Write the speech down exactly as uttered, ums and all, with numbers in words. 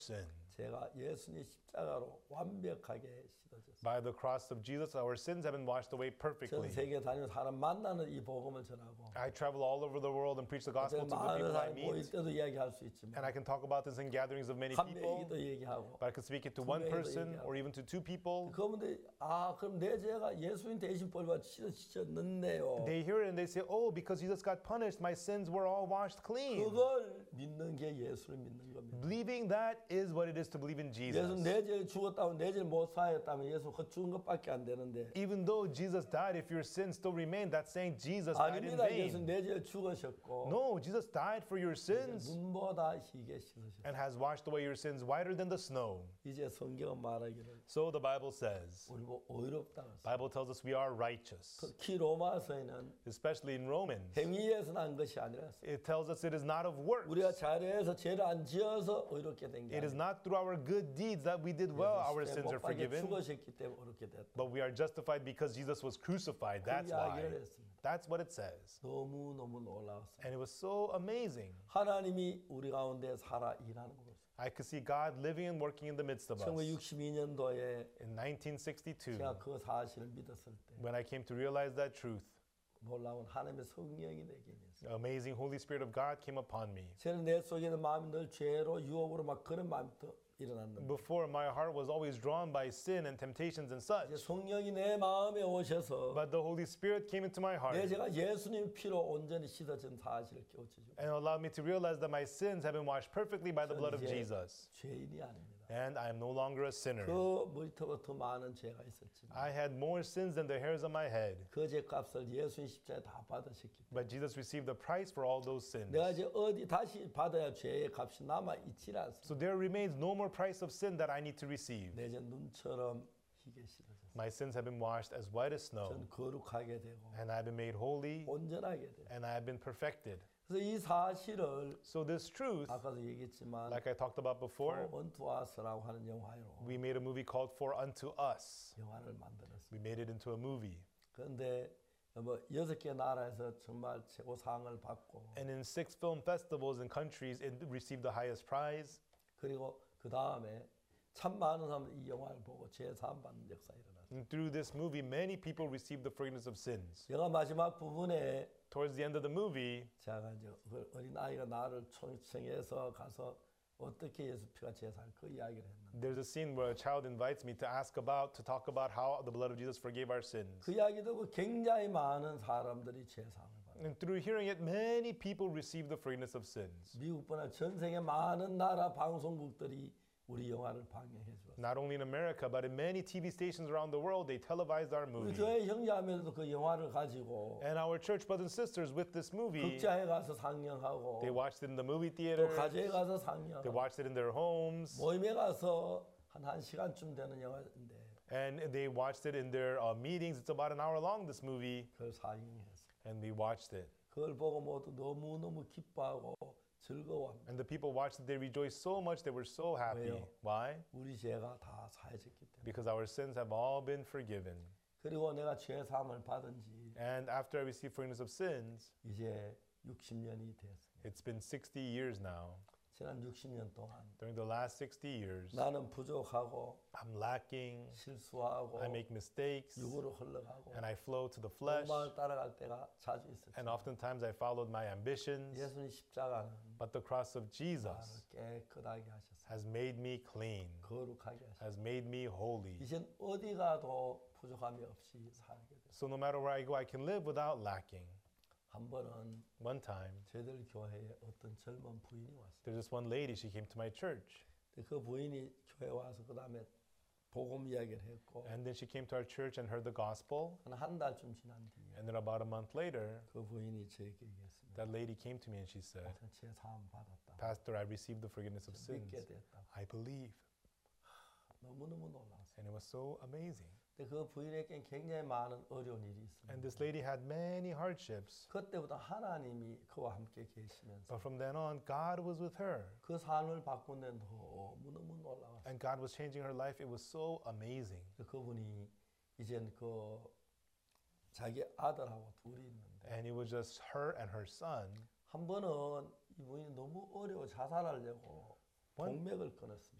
sin. 제가 예수님 십자가로 완벽하게 씻어졌어요. By the cross of Jesus, our sins have been washed away 전 perfectly. 세계 다니면서 사람 만나는 이 복음을 전하고 I travel all over the world and preach the gospel to the 많은 people I 사람 모일 meet. 때도 이야기할 수 And 있지만 I can talk about this in gatherings of many 한 people. 명이도 얘기하고 But I can speak it to 두 one 명이도 person 얘기하고. or even to two people. 그런데 아 그럼 내 죄가 예수님 대신 벌받아 씻어졌는데요. They hear it and they say, oh, because Jesus got punished, my sins were all washed clean. 그걸 믿는 게 예수를 믿는 겁니다. Believing that is what it is to believe in 예수 Jesus. 내 죄를 죽었다고 내 죄를 못 사했다면 예수 그 죽은 것밖에 안 되는데 Even though Jesus died, if your sins still remain, that's saying Jesus died in 아닙니다. 예수 vain. 내 죄를 죽으셨고 No, Jesus died for your sins 눈보다 희게 씻으셨어요. and has washed away your sins whiter than the snow. 이제 성경은 말하기를 So the Bible says, 우리 뭐 의롭다고 했어요. Bible tells us we are righteous. 특히 로마서에는 Especially in Romans, 행위에서 난 것이 아니라 it tells us it is not of works. 우리가 잘해서 죄를 안 지어서 의롭게 된 게 It is 아니라 not through our good deeds that we did well, our sins are 못박에 forgiven. 죽으셨기 때문에 의롭게 됐다. But we are justified because Jesus was crucified. That's 이야기를 why. 했습니다. That's what it says. 너무 너무 놀라웠어요. And it was so amazing. 하나님이 우리 가운데 살아 일하는 거 보세요. I could see God living and working in the midst of us. 천구백육십이 년도에 In nineteen sixty-two, 제가 그 사실을 믿었을 때 when I came to realize that truth, 놀라운 하나님의 성령이 내게 임했어요. the amazing Holy Spirit of God came upon me. 저는 내 속에 있는 마음이 늘 죄로 유혹으로 막 그런 마음부터 일어났는데 Before, my heart was always drawn by sin and temptations and 이제 such. 성령이 내 마음에 오셔서 But the Holy Spirit came into my 내 heart 제가 예수님 피로 온전히 씻어진 사실을 깨우쳐주고 and allowed me to realize that my sins have been washed perfectly by the blood of 이제 Jesus. 죄인이 아닙니다. And I am no longer a sinner. 그 머리털부터 많은 죄가 있었지만 I had more sins than the hairs on my head. 그 죄값을 예수님 십자가에 다 받으셨기 때문에 But Jesus received the price for all those sins. 내가 이제 어디 다시 받아야 죄의 값이 남아 있지 않습니다. So there remains no more price of sin that I need to receive. 내 제 눈처럼 희게 씻어졌어요. My sins have been washed as white as snow, 전 거룩하게 되고 and I have been made holy, 온전하게 돼요. and I have been perfected. 그래서 이 사실을 So this truth, 아까도 얘기했지만 like I talked about before, 원투 아스라고 하는 영화로 we made a movie called For Unto Us. 영화를 만들었어요. We made it into a movie. 그런데 뭐 여섯 개 나라에서 정말 최고 상을 받고 And in six film festivals and countries, it received the highest prize. 그리고 그 다음에 참 많은 사람들이 이 영화를 보고 제사함 받는 역사가 일어났어요. And through this movie, many people received the forgiveness of sins. 영화 마지막 부분에 Towards the end of the movie, 제가 이제 그 어린 아이가 나를 초청해서 가서 어떻게 예수 피가 제사를 그 이야기를 했는데 there's a scene where a child invites me to ask about, to talk about how the blood of Jesus forgave our sins. 그 이야기 듣고 굉장히 많은 사람들이 제사함을 받아요. And through hearing it, many people received the forgiveness of sins. 미국뿐 아니라 전 세계 많은 나라 방송국들이 우리 영화를 방영해 주었어요. Not only in America, but in many T V stations around the world, they televised our 우리 movie. 교회 형제자매들도 그 영화를 가지고 And our church brothers and sisters with this movie, 극장에 가서 상영하고 they watched it in the movie 또 theater, 가정에 가서 they 상영하고 watched it in their homes, 모임에 가서 한 한 시간쯤 되는 영화인데 and they watched it in their uh, meetings. It's about an hour long, this movie, 그걸 상영했어요. and we watched it. 그걸 보고 모두 너무너무 기뻐하고 즐거워합니다. And the people watched it, they rejoiced so much, they were so happy. 왜요? Why? 우리 죄가 다 사해졌기 때문에. Because our sins have all been forgiven. 그리고 내가 죄 사함을 받은 지 And after I received forgiveness of sins, 이제 육십 년이 됐습니다. it's been sixty years now. 지난 육십 년 동안 During the last sixty years, 나는 부족하고 I'm lacking, 실수하고 I make mistakes, 육으로 흘러가고 and I flow to the flesh. 욕망을 따라갈 때가 자주 있었죠. And oftentimes I followed my ambitions. 예수님 십자가는 But the cross of 나를 Jesus 깨끗하게 하셨어요. has made me clean, 거룩하게 하셨어요. has made me holy. 이젠 어디 가도 부족함이 없이 살게 됐어요. So no matter where I go, I can live without lacking. 한 번은 One time, 저희들 교회에 어떤 젊은 부인이 왔어요. there's this one lady, she came to my church. 근데 그 부인이 교회 와서 그 다음에 복음 이야기를 했고 And then she came to our church and heard the gospel. 한 한 달쯤 지난 뒤에 And then about a month later, 그 부인이 저에게 얘기했습니다. that lady came to me and she said, 제 사함 받았다. Pastor, I received the forgiveness of sins. 믿게 됐다. I believe. 너무너무 놀랐어요. And it was so amazing. 근데 그 부인에게 굉장히 많은 어려운 일이 있습니다. And this lady had many hardships. 그때부터 하나님이 그와 함께 계시면서 But from then on, God was with her. 그 삶을 바꾼 데는 너무너무 놀라웠어요. And God was changing her life. It was so amazing. 그분이 이젠 그 자기 아들하고 둘이 있는데 And it was just her and her son. 한 번은 이분이 너무 어려워 자살하려고 동맥을 끊었습니다.